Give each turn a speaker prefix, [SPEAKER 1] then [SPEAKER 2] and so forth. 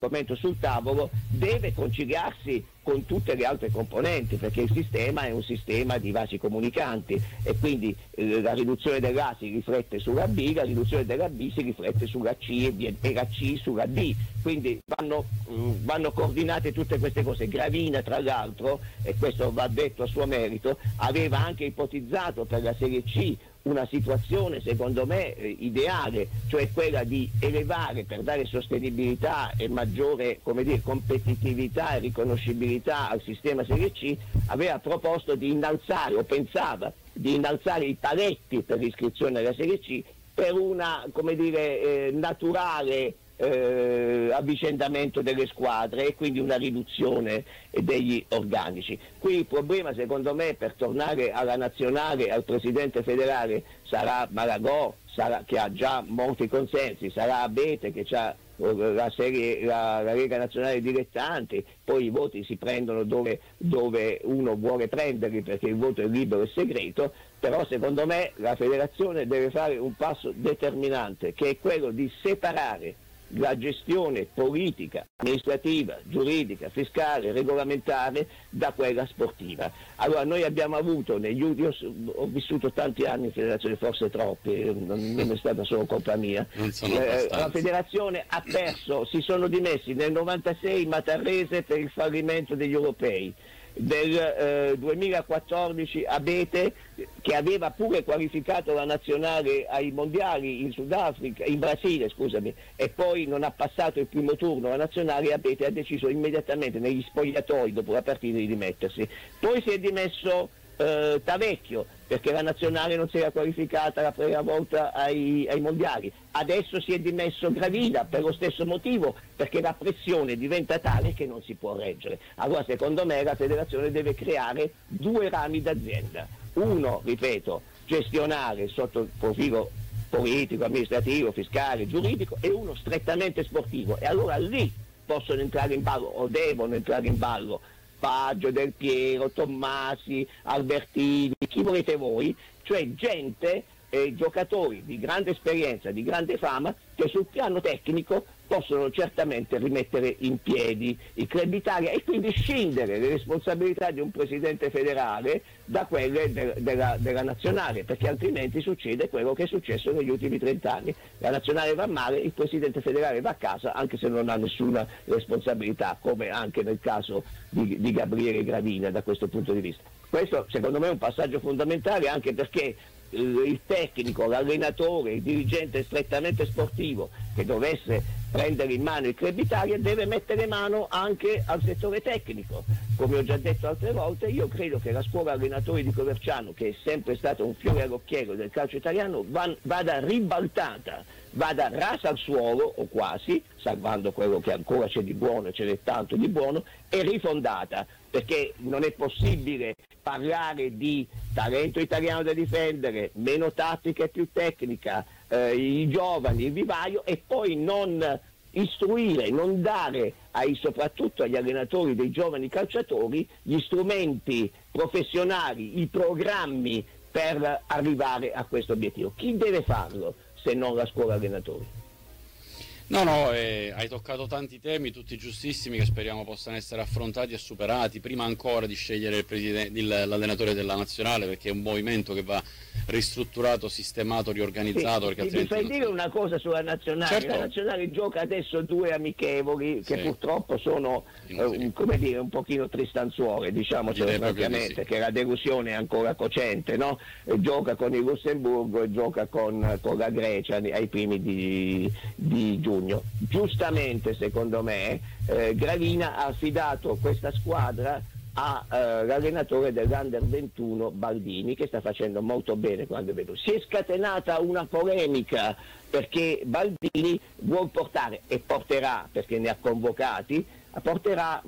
[SPEAKER 1] l'argomento sul tavolo, deve conciliarsi con tutte le altre componenti, perché il sistema è un sistema di vasi comunicanti e quindi la riduzione dell'A si riflette sulla B, la riduzione della B si riflette sulla C e la C sulla D, quindi vanno coordinate tutte queste cose. Gravina, tra l'altro, e questo va detto a suo merito, aveva anche ipotizzato per la Serie C una situazione secondo me ideale, cioè quella di elevare, per dare sostenibilità e maggiore, come dire, competitività e riconoscibilità al sistema Serie C, aveva proposto di innalzare, o pensava di innalzare i paletti per l'iscrizione alla Serie C per una, come dire, naturale avvicendamento delle squadre e quindi una riduzione degli organici. Qui il problema, secondo me, per tornare alla nazionale, al presidente federale, sarà Malagò, che ha già molti consensi, sarà Abete che ha la Lega Nazionale Dilettanti, poi i voti si prendono dove uno vuole prenderli, perché il voto è libero e segreto, però secondo me la federazione deve fare un passo determinante, che è quello di separare la gestione politica, amministrativa, giuridica, fiscale, regolamentare da quella sportiva. Allora noi abbiamo avuto io ho vissuto tanti anni in federazione, forse troppi, non è stata solo colpa mia. La federazione ha perso, si sono dimessi nel 96 Matarrese per il fallimento degli europei, del 2014 Abete, che aveva pure qualificato la nazionale ai mondiali in Sudafrica, in Brasile, scusami, e poi non ha passato il primo turno la nazionale. Abete ha deciso immediatamente negli spogliatoi dopo la partita di dimettersi. Poi si è dimesso Tavecchio, perché la nazionale non si era qualificata la prima volta ai mondiali. Adesso si è dimesso Gravina per lo stesso motivo, perché la pressione diventa tale che non si può reggere. Allora secondo me la federazione deve creare due rami d'azienda. Uno, ripeto, gestionale sotto il profilo politico, amministrativo, fiscale, giuridico, e uno strettamente sportivo. E allora lì possono entrare in ballo, o devono entrare in ballo, Baggio, Del Piero, Tommasi, Albertini, chi volete voi, cioè gente, giocatori di grande esperienza, di grande fama, che sul piano tecnico possono certamente rimettere in piedi il Club Italia e quindi scindere le responsabilità di un presidente federale da quelle della nazionale, perché altrimenti succede quello che è successo negli ultimi 30 anni. La nazionale va male, il presidente federale va a casa, anche se non ha nessuna responsabilità, come anche nel caso di Gabriele Gravina da questo punto di vista. Questo secondo me è un passaggio fondamentale, anche perché il tecnico, l'allenatore, il dirigente strettamente sportivo che dovesse prendere in mano il Club Italia deve mettere mano anche al settore tecnico. Come ho già detto altre volte, io credo che la scuola allenatori di Coverciano, che è sempre stata un fiore all'occhiello del calcio italiano, vada ribaltata, vada rasa al suolo, o quasi, salvando quello che ancora c'è di buono, e ce n'è tanto di buono, e rifondata, perché non è possibile parlare di talento italiano da difendere, meno tattica e più tecnica, i giovani, il vivaio, e poi non istruire, non dare soprattutto agli allenatori dei giovani calciatori gli strumenti professionali, i programmi per arrivare a questo obiettivo. Chi deve farlo se non la scuola allenatori?
[SPEAKER 2] No, hai toccato tanti temi, tutti giustissimi, che speriamo possano essere affrontati e superati, prima ancora di scegliere l'allenatore della nazionale, perché è un movimento che va ristrutturato, sistemato, riorganizzato.
[SPEAKER 1] Sì, mi fai dire una cosa sulla nazionale?
[SPEAKER 2] Certo.
[SPEAKER 1] La nazionale gioca adesso 2 amichevoli che purtroppo sono come dire, un pochino tristanzuole, diciamocelo francamente, che la delusione è ancora cocente, no? Gioca con il Lussemburgo e gioca con la Grecia ai primi di giugno. Giustamente, secondo me, Gravina ha affidato questa squadra all'allenatore dell'Under 21 Baldini, che sta facendo molto bene. Quando vedo si è scatenata una polemica perché Baldini vuol portare, e porterà, perché ne ha convocati, porterà